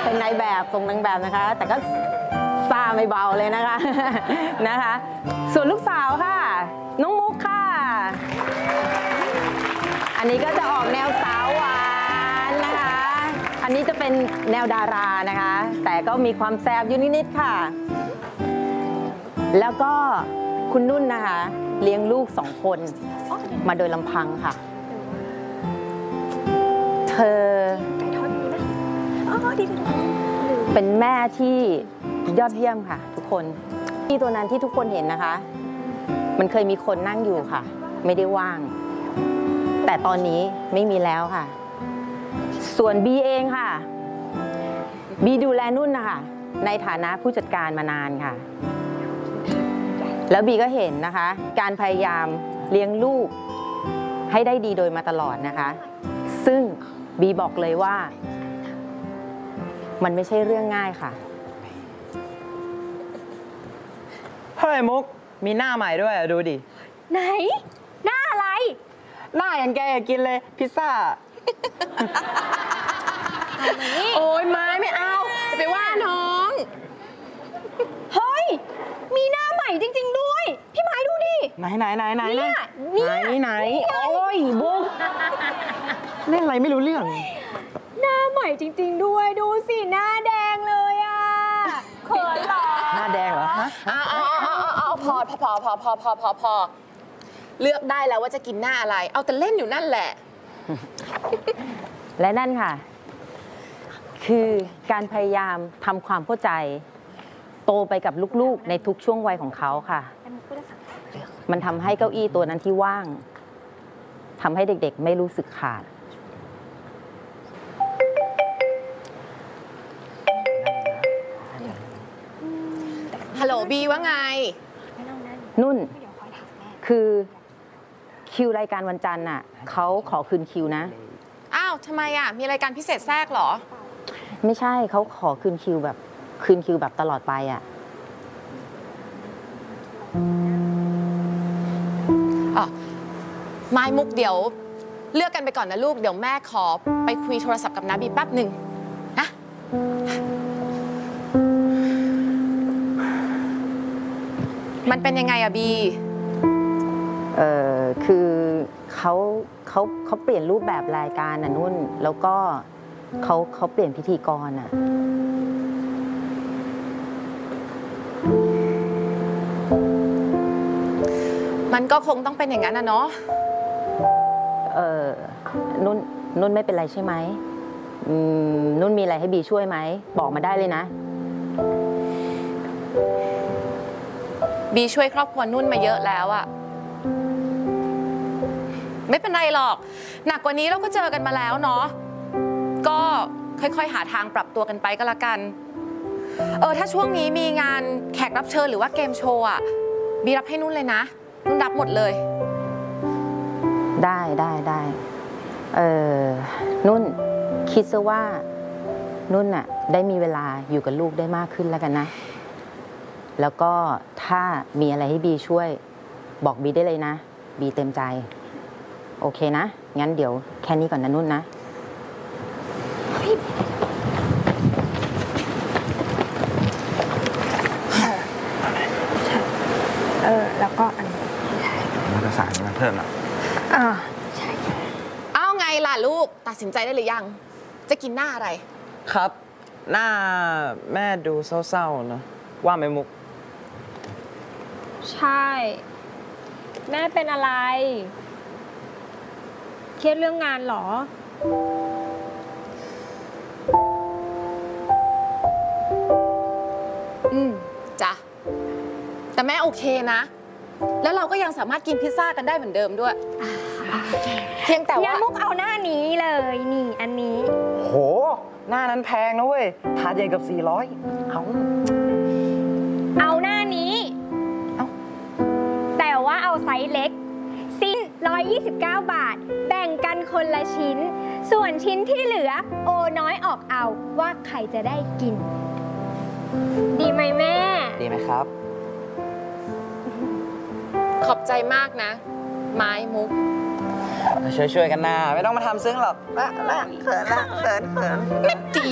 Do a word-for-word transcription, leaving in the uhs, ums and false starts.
เป็นนายแบบทรงนางแบบนะคะ แต่ก็ซ่าไม่เบาเลยนะคะนะคะส่วนลูกสาวค่ะน้องมุกค่ะอันนี้ก็จะออกแนวสาวหวานนะคะอันนี้จะเป็นแนวดารานะคะแต่ก็มีความแซ่บอยู่นิดๆค่ะแล้วก็คุณนุ่นนะคะเลี้ยงลูกสองคนมาโดยลำพังค่ะเธอเป็นแม่ที่ยอดเยี่ยมค่ะทุกคนที่ตัวนั้นที่ทุกคนเห็นนะคะมันเคยมีคนนั่งอยู่ค่ะไม่ได้ว่างแต่ตอนนี้ไม่มีแล้วค่ะส่วนบีเองค่ะบีดูแลนุ่นนะคะในฐานะผู้จัดการมานานค่ะแล้วบีก็เห็นนะคะการพยายามเลี้ยงลูกให้ได้ดีโดยมาตลอดนะคะซึ่งบีบอกเลยว่ามันไม่ใช่เรื่องง่ายค่ะเฮ้ยมุกมีหน้าใหม่ด้วยดูดิไหนหน้าอะไรหน้าอย่างแกอยากกินเลยพิซซ่าโอ้ยไม้ไม่เอาจะไปว่าน้องเฮ้ยมีหน้าใหม่จริงๆด้วยพี่ไม้ดูดิไหนไหนไหนไหนไหนไหนไหนโอ้ยบุ๊กเล่นอะไรไม่รู้เรื่องหน้าใหม่จริงๆด้วยดูสิหน้าแดงเลยอ่ะเขินหรอหน้าแดงเหรอฮะเอาเอาเอาเอาเอาพอพอพอพอพอพอพอเลือกได้แล้วว่าจะกินหน้าอะไรเอาแต่เล่นอยู่นั่นแหละและนั่นค่ะคือการพยายามทำความเข้าใจโตไปกับลูกๆในทุกช่วงวัยของเขาค่ะมันทำให้เก้าอี้ตัวนั้นที่ว่างทำให้เด็กๆไม่รู้สึกขาดฮัลโหลบีว่าไงนุ่นคือคิวรายการวันจันทร์น่ะเขาขอคืนคิวนะอ้าวทำไมอ่ะมีรายการพิเศษแทรกเหรอไม่ใช่เขาขอคืนคิวแบบคืนคิวแบบตลอดไปอ่ะอ๋อไม้มุกเดี๋ยวเลือกกันไปก่อนนะลูกเดี๋ยวแม่ขอไปคุยโทรศัพท์กับนาบีแป๊บหนึ่งนะมันเป็นยังไงอะบีเออคือเขาเขาเขาเปลี่ยนรูปแบบรายการน่ะนุ่นแล้วก็เขาเขาเปลี่ยนพิธีกรน่ะมันก็คงต้องเป็นอย่างนั้นนะเนาะเออนุ่นนุ่นไม่เป็นไรใช่ไหมนุ่นมีอะไรให้บีช่วยไหมบอกมาได้เลยนะบีช่วยครอบครัวนุ่นมาเยอะแล้วอะไม่เป็นไรหรอกหนักกว่านี้เราก็เจอกันมาแล้วเนาะก็ค่อยๆหาทางปรับตัวกันไปก็แล้วกันเออถ้าช่วงนี้มีงานแขกรับเชิญหรือว่าเกมโชว์อะบีรับให้นุ่นเลยนะนุ่นรับหมดเลยได้ได้ได้เออนุ่นคิดซะว่านุ่นน่ะได้มีเวลาอยู่กับลูกได้มากขึ้นแล้วกันนะแล้วก็ถ้ามีอะไรให้บีช่วยบอกบีได้เลยนะบีเต็มใจโอเคนะงั้นเดี๋ยวแค่นี้ก่อนนะนุ่นนะเออแล้วก็อันนี้มันจะสารมาเพิ่มอ่ะอ่าใช่เอาไงล่ะลูกตัดสินใจได้หรือยังจะกินหน้าอะไรครับหน้าแม่ดูเศร้าๆนะว่าไหมมุกใช่แม่เป็นอะไรเครียดเรื่องงานหรออืมจ้ะแต่แม่โอเคนะแล้วเราก็ยังสามารถกินพิซซ่ากันได้เหมือนเดิมด้วยเพียงแต่ว่ามุกเอาหน้านี้เลยนี่อันนี้โหหน้านั้นแพงนะเว้ยถาดใหญ่กับสี่ร้อยเอาเอาหน้านี้เอาแต่ว่าเอาไซส์เล็กสิ้นหนึ่งร้อยยี่สิบเก้าบาทแบ่งกันคนละชิ้นส่วนชิ้นที่เหลือโอน้อยออกเอาว่าใครจะได้กินดีไหมแม่ดีไหมครับขอบใจมากนะไม้มุกช่วยๆกันนะไม่ต้องมาทำซึ้งหรอกนะนะเขินนะเขินเขิน